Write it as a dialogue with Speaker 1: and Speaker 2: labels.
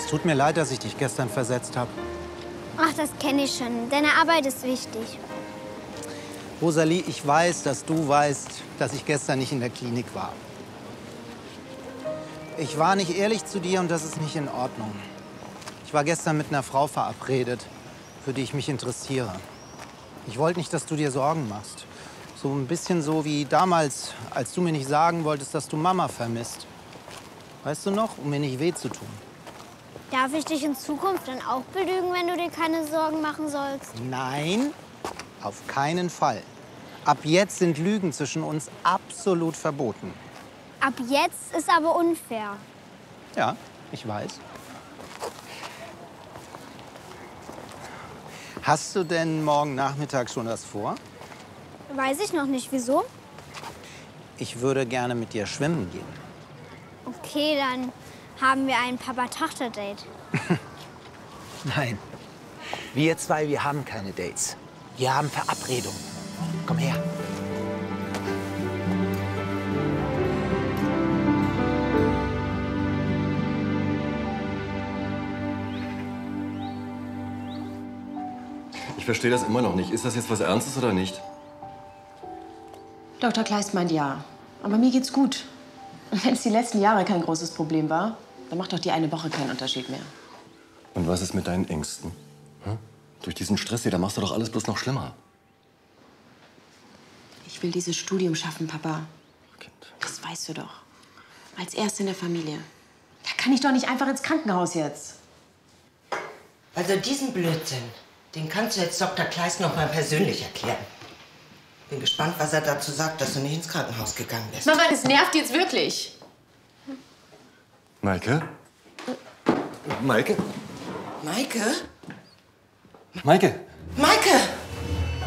Speaker 1: Es tut mir leid, dass ich dich gestern versetzt habe.
Speaker 2: Ach, das kenne ich schon. Deine Arbeit ist wichtig.
Speaker 1: Rosalie, ich weiß, dass du weißt, dass ich gestern nicht in der Klinik war. Ich war nicht ehrlich zu dir und das ist nicht in Ordnung. Ich war gestern mit einer Frau verabredet, für die ich mich interessiere. Ich wollte nicht, dass du dir Sorgen machst. So ein bisschen so wie damals, als du mir nicht sagen wolltest, dass du Mama vermisst. Weißt du noch, um mir nicht weh zu tun.
Speaker 2: Darf ich dich in Zukunft dann auch belügen, wenn du dir keine Sorgen machen sollst?
Speaker 1: Nein, auf keinen Fall. Ab jetzt sind Lügen zwischen uns absolut verboten.
Speaker 2: Ab jetzt ist aber unfair.
Speaker 1: Ja, ich weiß. Hast du denn morgen Nachmittag schon was vor?
Speaker 2: Weiß ich noch nicht. Wieso?
Speaker 1: Ich würde gerne mit dir schwimmen gehen.
Speaker 2: Okay, dann haben wir ein Papa-Tochter-Date.
Speaker 3: Nein. Wir zwei, wir haben keine Dates. Wir haben Verabredungen. Komm her.
Speaker 4: Ich verstehe das immer noch nicht. Ist das jetzt was Ernstes oder nicht?
Speaker 5: Dr. Kleist meint ja. Aber mir geht's gut. Und wenn es die letzten Jahre kein großes Problem war, dann macht doch die eine Woche keinen Unterschied mehr.
Speaker 4: Und was ist mit deinen Ängsten? Hm? Durch diesen Stress hier, da machst du doch alles bloß noch schlimmer.
Speaker 5: Ich will dieses Studium schaffen, Papa.
Speaker 4: Kind.
Speaker 5: Das weißt du doch. Als Erste in der Familie. Da kann ich doch nicht einfach ins Krankenhaus jetzt.
Speaker 6: Also diesen Blödsinn, den kannst du jetzt Dr. Kleist noch mal persönlich erklären. Bin gespannt, was er dazu sagt, dass du nicht ins Krankenhaus gegangen bist.
Speaker 5: Mama, das nervt jetzt wirklich.
Speaker 4: Maike? Maike?
Speaker 6: Maike?
Speaker 4: Maike?
Speaker 6: Maike!